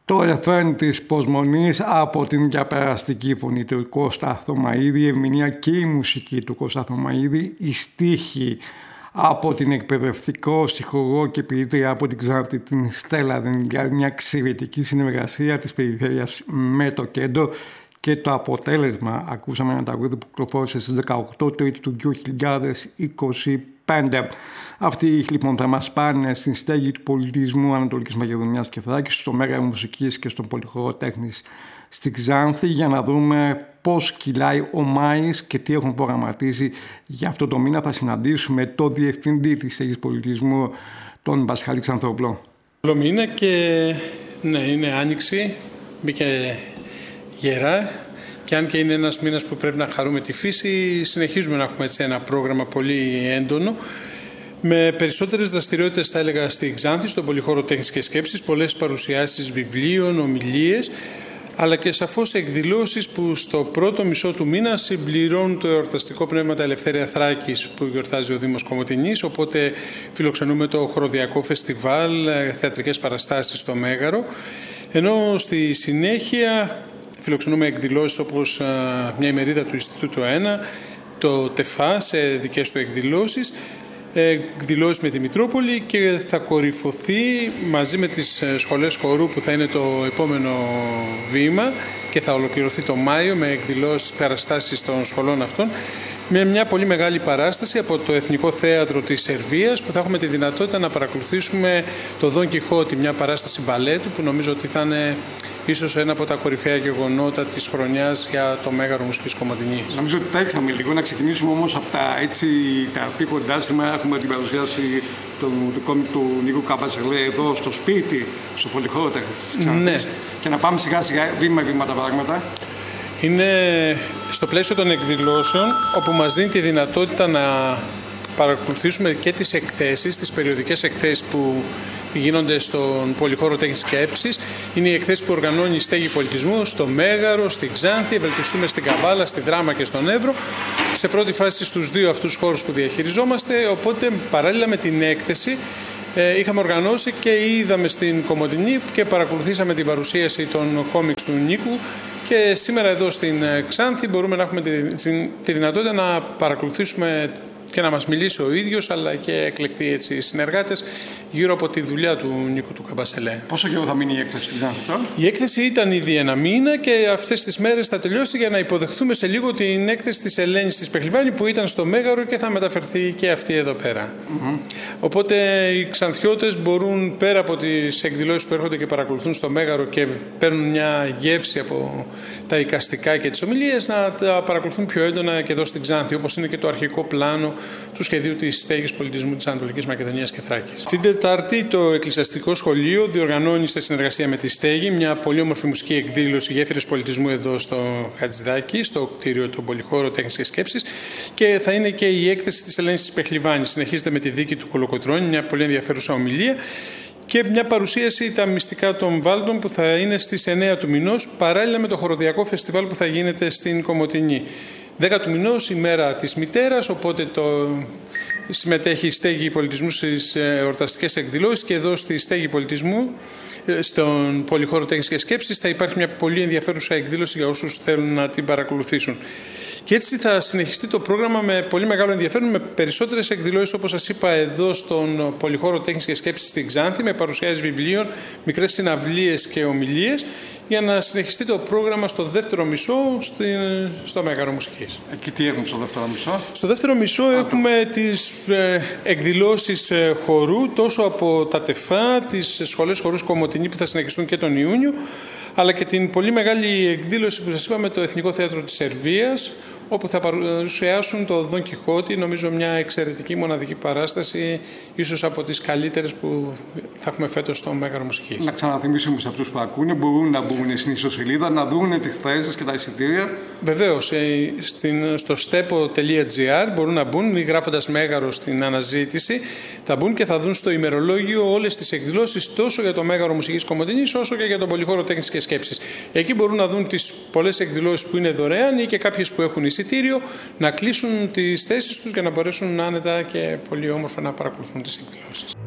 Το ρεφρέν της Ποσμονής από την διαπεραστική φωνή του Κώστα Θωμαΐδη, η ερμηνεία και η μουσική του Κώστα Θωμαΐδη, η στίχη από την εκπαιδευτικό στιχουργό και ποιήτρια από την Ξάνθη την Στέλλα Δενδιά, μια εξαιρετική συνεργασία της περιφέρειας με το κέντρο, και το αποτέλεσμα ακούσαμε ένα τραγούδι που κυκλοφόρησε στις 18 Τρίτου του 2025. Αυτοί λοιπόν θα μας πάνε στην στέγη του πολιτισμού Ανατολικής Μακεδονίας και Θράκης, στο Μέγαρο Μουσικής και στον Πολυχώρο Τέχνης στη Ξάνθη, για να δούμε πώς κυλάει ο Μάης και τι έχουν προγραμματίσει για αυτό το μήνα. Θα συναντήσουμε το Διευθυντή της Στέγης Πολιτισμού, τον Πασχάλη Ξανθόπλο. Καλό μήνα και ναι, είναι άνοιξη, μπήκε γερά, και αν και είναι ένας μήνας που πρέπει να χαρούμε τη φύση, συνεχίζουμε να έχουμε έτσι ένα πρόγραμμα πολύ έντονο, με περισσότερες δραστηριότητες, θα έλεγα, στη Ξάνθη, στον Πολυχώρο Τέχνης και Σκέψης, πολλές παρουσιάσεις βιβλίων, ομιλίες, αλλά και σαφώς εκδηλώσεις που στο πρώτο μισό του μήνα συμπληρώνουν το εορταστικό πνεύμα Ελευθέρια Θράκης που γιορτάζει ο Δήμος Κομοτηνής. Οπότε φιλοξενούμε το χοροδιακό φεστιβάλ, θεατρικές παραστάσεις στο Μέγαρο, ενώ στη συνέχεια φιλοξενούμε εκδηλώσεις όπως μια ημερίδα του Ινστιτούτου 1, το ΤΕΦΑ σε δικές του εκδηλώσεις, εκδηλώσεις με τη Μητρόπολη, και θα κορυφωθεί μαζί με τις σχολές χορού που θα είναι το επόμενο βήμα και θα ολοκληρωθεί το Μάιο με εκδηλώσεις, παραστάσεις των σχολών αυτών, με μια πολύ μεγάλη παράσταση από το Εθνικό Θέατρο της Σερβίας, που θα έχουμε τη δυνατότητα να παρακολουθήσουμε το Δον Κιχώτη, μια παράσταση μπαλέτου που νομίζω ότι θα είναι ίσως ένα από τα κορυφαία γεγονότα της χρονιάς για το Μέγαρο Μουσικής Κομοτηνής. Νομίζω ότι τρέξαμε λίγο. Να ξεκινήσουμε όμως από τα επίποντα. Σήμερα έχουμε την παρουσίαση του κόμικ του Νίκου Καμπασελέ εδώ στο σπίτι, στο Πολυχώρο Τέχνης της Ξάνθης. Ναι. Και να πάμε σιγά σιγά, βήμα τα πράγματα. Είναι στο πλαίσιο των εκδηλώσεων, όπου μας δίνει τη δυνατότητα να παρακολουθήσουμε και τις εκθέσεις, τις περιοδικές εκθέσεις που γίνονται στον Πολυχώρο Τέχνης και Σκέψης. Είναι οι εκθέσεις που οργανώνει η Στέγη Πολιτισμού στο Μέγαρο, στη Ξάνθη, ευελπιστούμε στην Καβάλα, στη Δράμα και στον Εύρο. Σε πρώτη φάση στους δύο αυτούς χώρους που διαχειριζόμαστε, οπότε παράλληλα με την έκθεση είχαμε οργανώσει και είδαμε στην Κομοτηνή και παρακολουθήσαμε την παρουσίαση των κόμιξ του Νίκου, και σήμερα εδώ στην Ξάνθη μπορούμε να έχουμε τη δυνατότητα να παρακολουθήσουμε και να μας μιλήσει ο ίδιος, αλλά και εκλεκτοί συνεργάτες γύρω από τη δουλειά του Νίκου του Καμπασελέ. Πόσο καιρό θα μείνει η έκθεση της Ξάνθης? Η έκθεση ήταν ήδη ένα μήνα και αυτές τις μέρες θα τελειώσει, για να υποδεχτούμε σε λίγο την έκθεση της Ελένης της Πεχλιβάνη που ήταν στο Μέγαρο και θα μεταφερθεί και αυτή εδώ πέρα. Οπότε οι Ξανθιώτες μπορούν, πέρα από τις εκδηλώσεις που έρχονται και παρακολουθούν στο Μέγαρο και παίρνουν μια γεύση από τα εικαστικά και τις ομιλίες, να τα παρακολουθούν πιο έντονα και εδώ στην Ξάνθη, όπως είναι και το αρχικό πλάνο του σχεδίου της Στέγης Πολιτισμού της Ανατολικής Μακεδονίας και Θράκης. Την Τετάρτη το Εκκλησιαστικό Σχολείο διοργανώνει σε συνεργασία με τη Στέγη μια πολύ όμορφη μουσική εκδήλωση Γέφυρες Πολιτισμού εδώ στο Χατζηδάκι, στο κτίριο του Πολυχώρο Τέχνης και Σκέψης, και θα είναι και η έκθεση της Ελένης της Πεχλιβάνης. Συνεχίζεται με τη δίκη του Κολοκοτρώνη, μια πολύ ενδιαφέρουσα ομιλία, και μια παρουσίαση τα μυστικά των Βάλτων που θα είναι στις 9 του μηνός, παράλληλα με το χοροδιακό φεστιβάλ που θα γίνεται στην Κομοτηνή. 10 του μηνός, η μέρα της μητέρας, οπότε συμμετέχει η Στέγη Πολιτισμού στις εορταστικές εκδηλώσεις, και εδώ στη Στέγη Πολιτισμού, στον Πολυχώρο Τέχνης και Σκέψης, θα υπάρχει μια πολύ ενδιαφέρουσα εκδήλωση για όσους θέλουν να την παρακολουθήσουν. Και έτσι θα συνεχιστεί το πρόγραμμα με πολύ μεγάλο ενδιαφέρον, με περισσότερες εκδηλώσεις, όπως σας είπα, εδώ στον Πολυχώρο Τέχνης και Σκέψης στην Ξάνθη, με παρουσιάσεις βιβλίων, μικρές συναυλίες και ομιλίες, για να συνεχιστεί το πρόγραμμα στο δεύτερο μισό στο Μέγαρο Μουσικής. Και τι έχουμε στο δεύτερο μισό? Στο δεύτερο μισό έχουμε τις εκδηλώσεις χορού, τόσο από τα ΤΕΦΑ, τις σχολές χορούς Κομοτηνή που θα συνεχιστούν και τον Ιούνιο, αλλά και την πολύ μεγάλη εκδήλωση που σας είπαμε, το Εθνικό Θέατρο της Σερβίας, όπου θα παρουσιάσουν το Δον Κιχώτη, νομίζω μια εξαιρετική μοναδική παράσταση, ίσως από τις καλύτερες που θα έχουμε φέτος στο Μέγαρο Μουσικής. Να ξαναθυμίσουμε σε αυτούς που ακούνε, μπορούν να μπουν στην ιστοσελίδα, να δουν τις θέσεις και τα εισιτήρια. Βεβαίως, στο stepo.gr μπορούν να μπουν, γράφοντας Μέγαρο στην αναζήτηση, θα μπουν και θα δουν στο ημερολόγιο όλες τις εκδηλώσεις, τόσο για το Μέγαρο Μουσικής Κομοτηνής, όσο και για τον Πολυχώρο Τέχνης και Σκέψης. Εκεί μπορούν να δουν τις πολλές εκδηλώσεις που είναι δωρεάν ή και κάποιες που έχουν εισιτήριο, να κλείσουν τις θέσεις τους για να μπορέσουν άνετα και πολύ όμορφα να παρακολουθούν τις εκδηλώσεις.